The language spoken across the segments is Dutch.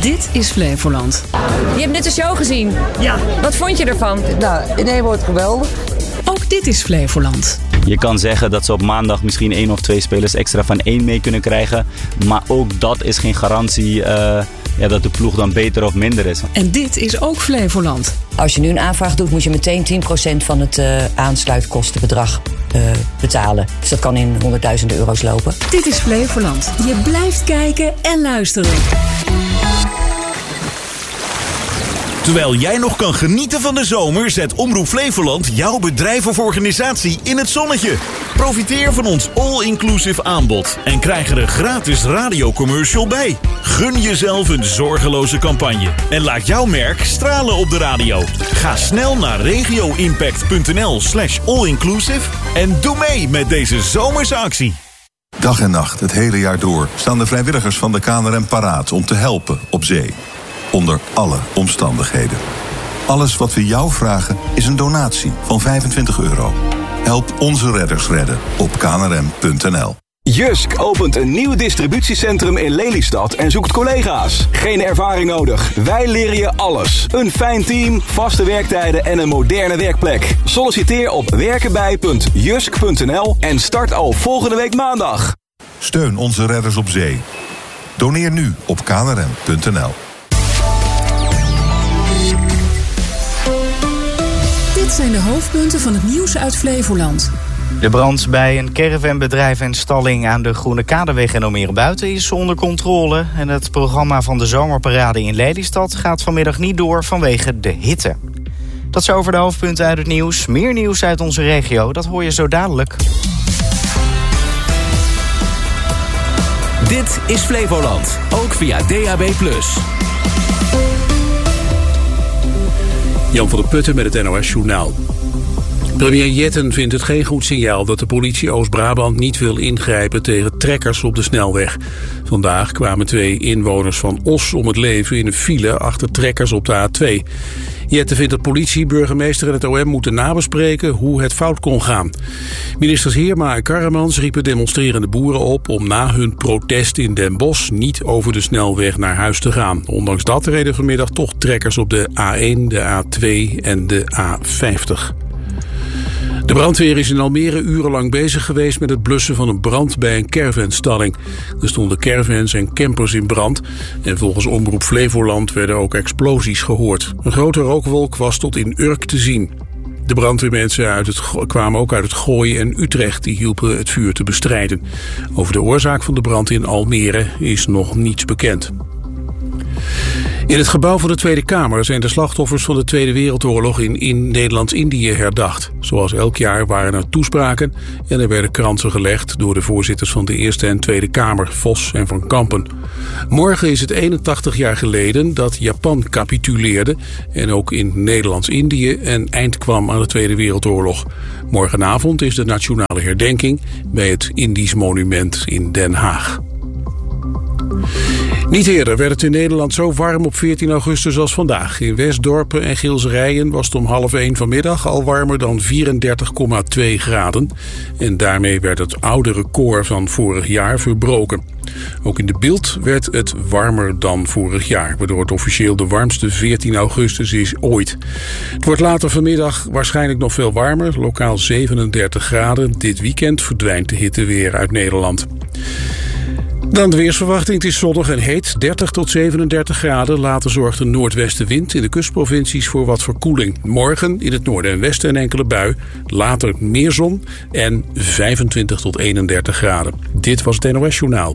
Dit is Flevoland. Je hebt net de show gezien. Ja. Wat vond je ervan? Nou, in één woord geweldig. Ook dit is Flevoland. Je kan zeggen dat ze op maandag misschien 1 of 2 spelers extra van 1 mee kunnen krijgen. Maar ook dat is geen garantie dat de ploeg dan beter of minder is. En dit is ook Flevoland. Als je nu een aanvraag doet, moet je meteen 10% van het aansluitkostenbedrag betalen. Dus dat kan in honderdduizenden euro's lopen. Dit is Flevoland. Je blijft kijken en luisteren. Terwijl jij nog kan genieten van de zomer, zet Omroep Flevoland jouw bedrijf of organisatie in het zonnetje. Profiteer van ons all-inclusive aanbod en krijg er een gratis radiocommercial bij. Gun jezelf een zorgeloze campagne en laat jouw merk stralen op de radio. Ga snel naar regioimpact.nl/allinclusive en doe mee met deze zomerse actie. Dag en nacht, het hele jaar door, staan de vrijwilligers van de KNRM paraat om te helpen op zee. Onder alle omstandigheden. Alles wat we jou vragen is een donatie van €25. Help onze redders redden op knrm.nl. Jysk opent een nieuw distributiecentrum in Lelystad en zoekt collega's. Geen ervaring nodig. Wij leren je alles. Een fijn team, vaste werktijden en een moderne werkplek. Solliciteer op werkenbij.jysk.nl en start al volgende week maandag. Steun onze redders op zee. Doneer nu op knrm.nl. Dit zijn de hoofdpunten van het nieuws uit Flevoland. De brand bij een caravanbedrijf en stalling aan de Groene Kadeweg in Almere Buiten is onder controle. En het programma van de zomerparade in Lelystad gaat vanmiddag niet door vanwege de hitte. Dat is over de hoofdpunten uit het nieuws. Meer nieuws uit onze regio, dat hoor je zo dadelijk. Dit is Flevoland, ook via DAB+. Jan van der Putten met het NOS-journaal. Premier Jetten vindt het geen goed signaal dat de politie Oost-Brabant niet wil ingrijpen tegen trekkers op de snelweg. Vandaag kwamen 2 inwoners van Os om het leven in een file achter trekkers op de A2. Jetten vindt dat politie, burgemeester en het OM moeten nabespreken hoe het fout kon gaan. Ministers Heerma en Karremans riepen demonstrerende boeren op om na hun protest in Den Bosch niet over de snelweg naar huis te gaan. Ondanks dat reden vanmiddag toch trekkers op de A1, de A2 en de A50. De brandweer is in Almere urenlang bezig geweest met het blussen van een brand bij een caravanstalling. Er stonden caravans en campers in brand en volgens Omroep Flevoland werden ook explosies gehoord. Een grote rookwolk was tot in Urk te zien. De brandweermensen kwamen ook uit het Gooi en Utrecht, die hielpen het vuur te bestrijden. Over de oorzaak van de brand in Almere is nog niets bekend. In het gebouw van de Tweede Kamer zijn de slachtoffers van de Tweede Wereldoorlog in Nederlands-Indië herdacht. Zoals elk jaar waren er toespraken en er werden kransen gelegd door de voorzitters van de Eerste en Tweede Kamer, Vos en Van Kampen. Morgen is het 81 jaar geleden dat Japan capituleerde en ook in Nederlands-Indië een eind kwam aan de Tweede Wereldoorlog. Morgenavond is de nationale herdenking bij het Indisch Monument in Den Haag. Niet eerder werd het in Nederland zo warm op 14 augustus als vandaag. In Westdorpen en Gilserijen was het om 12:30 vanmiddag al warmer dan 34,2 graden. En daarmee werd het oude record van vorig jaar verbroken. Ook in de Bilt werd het warmer dan vorig jaar, waardoor het officieel de warmste 14 augustus is ooit. Het wordt later vanmiddag waarschijnlijk nog veel warmer, lokaal 37 graden. Dit weekend verdwijnt de hitte weer uit Nederland. Dan de weersverwachting. Het is zonnig en heet, 30 tot 37 graden. Later zorgt een noordwestenwind in de kustprovincies voor wat verkoeling. Morgen in het noorden en westen een enkele bui. Later meer zon en 25 tot 31 graden. Dit was het NOS Journaal.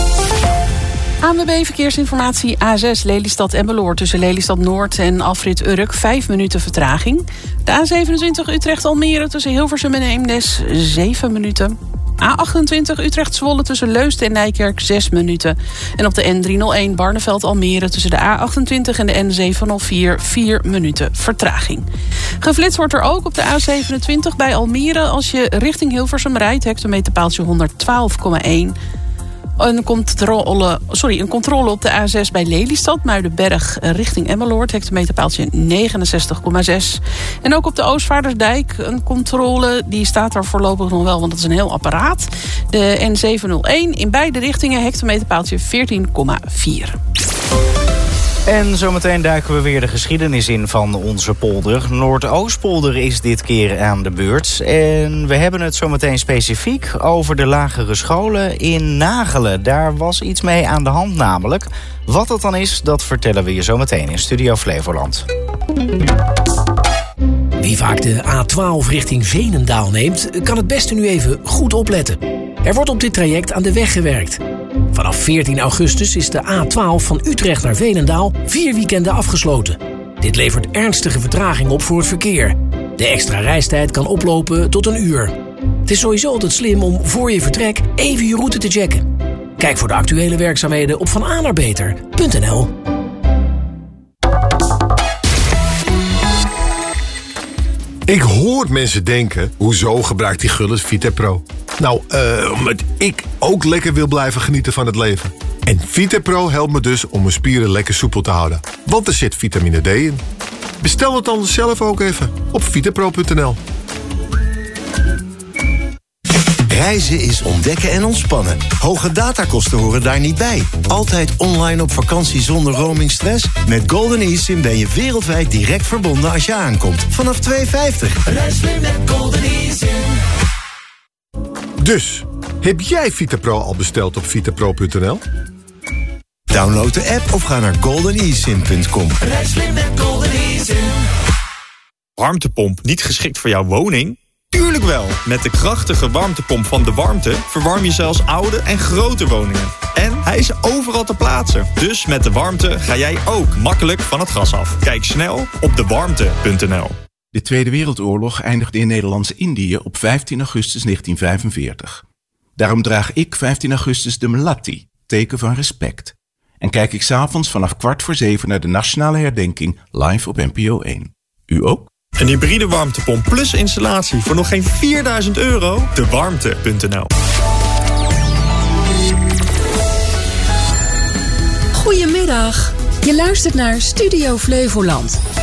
ANWB Verkeersinformatie A6 Lelystad-Emmeloord tussen Lelystad Noord en afrit Urk 5 minuten vertraging. De A27 Utrecht-Almere tussen Hilversum en Eemnes 7 minuten. A28 Utrecht-Zwolle tussen Leusden en Nijkerk 6 minuten. En op de N301 Barneveld-Almere tussen de A28 en de N704 4 minuten vertraging. Geflitst wordt er ook op de A27 bij Almere als je richting Hilversum rijdt, hectometerpaaltje 112,1. Een controle op de A6 bij Lelystad, Muidenberg richting Emmeloord, hectometerpaaltje 69,6. En ook op de Oostvaardersdijk een controle, die staat er voorlopig nog wel, want dat is een heel apparaat. De N701 in beide richtingen, hectometerpaaltje 14,4. En zometeen duiken we weer de geschiedenis in van onze polder. Noordoostpolder is dit keer aan de beurt. En we hebben het zometeen specifiek over de lagere scholen in Nagelen. Daar was iets mee aan de hand namelijk. Wat dat dan is, dat vertellen we je zometeen in Studio Flevoland. Wie vaak de A12 richting Veenendaal neemt, kan het beste nu even goed opletten. Er wordt op dit traject aan de weg gewerkt. Vanaf 14 augustus is de A12 van Utrecht naar Veenendaal 4 weekenden afgesloten. Dit levert ernstige vertraging op voor het verkeer. De extra reistijd kan oplopen tot 1 uur. Het is sowieso altijd slim om voor je vertrek even je route te checken. Kijk voor de actuele werkzaamheden op vananaarbeter.nl. Ik hoor mensen denken, hoezo gebruikt die Gullit VitaPro? Nou, omdat ik ook lekker wil blijven genieten van het leven. En VitaPro helpt me dus om mijn spieren lekker soepel te houden. Want er zit vitamine D in. Bestel het dan zelf ook even op vitapro.nl. Reizen is ontdekken en ontspannen. Hoge datakosten horen daar niet bij. Altijd online op vakantie zonder roamingstress? Met Golden eSIM ben je wereldwijd direct verbonden als je aankomt. Vanaf €2,50. Reis slim met Golden eSIM. Dus, heb jij VitaPro al besteld op vitapro.nl? Download de app of ga naar goldenesim.com. Reis slim met Golden eSIM. Warmtepomp niet geschikt voor jouw woning? Tuurlijk wel! Met de krachtige warmtepomp van De Warmte verwarm je zelfs oude en grote woningen. En hij is overal te plaatsen. Dus met De Warmte ga jij ook makkelijk van het gas af. Kijk snel op dewarmte.nl. De Tweede Wereldoorlog eindigde in Nederlands-Indië op 15 augustus 1945. Daarom draag ik 15 augustus de melatti, teken van respect. En kijk ik 's avonds vanaf 6:15 naar de nationale herdenking live op NPO 1. U ook? Een hybride warmtepomp plus installatie voor nog geen €4.000? Dewarmte.nl. Goedemiddag. Je luistert naar Studio Flevoland.